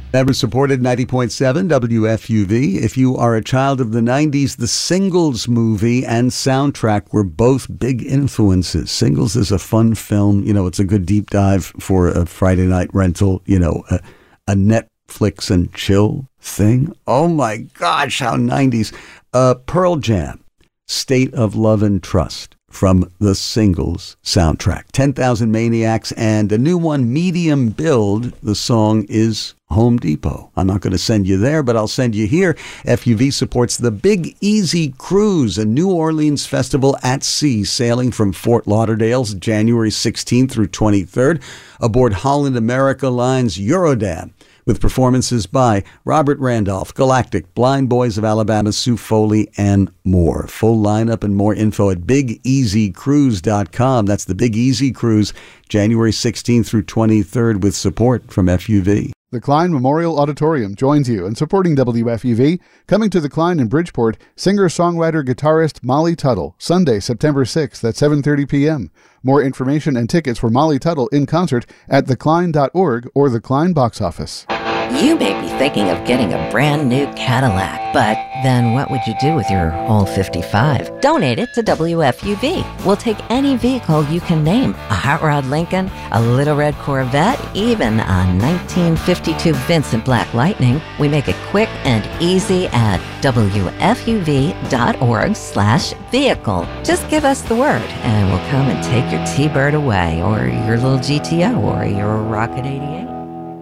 Member supported 90.7 WFUV. If you are a child of the 90s, the Singles movie and soundtrack were both big influences. Singles is a fun film. You know, it's a good deep dive for a Friday night rental, you know, a Netflix and chill thing. Oh my gosh, how 90s. Pearl Jam, State of Love and Trust, from the Singles soundtrack. 10,000 Maniacs and a new one, Medium Build. The song is Home Depot. I'm not going to send you there, but I'll send you here. FUV supports the Big Easy Cruise, a New Orleans festival at sea, sailing from Fort Lauderdale January 16th through 23rd aboard Holland America Line's Eurodam, with performances by Robert Randolph, Galactic, Blind Boys of Alabama, Sue Foley, and more. Full lineup and more info at BigEasyCruise.com. That's the Big Easy Cruise, January 16th through 23rd, with support from FUV. The Klein Memorial Auditorium joins you in supporting WFUV. Coming to the Klein in Bridgeport, singer-songwriter guitarist Molly Tuttle, Sunday, September 6th at 7:30 p.m. More information and tickets for Molly Tuttle in concert at theklein.org or the Klein box office. You may be thinking of getting a brand new Cadillac, but then what would you do with your old 55? Donate it to WFUV. We'll take any vehicle you can name. A hot rod Lincoln, a little red Corvette, even a 1952 Vincent Black Lightning. We make it quick and easy at WFUV.org/vehicle. Just give us the word and we'll come and take your T-Bird away, or your little GTO, or your Rocket 88.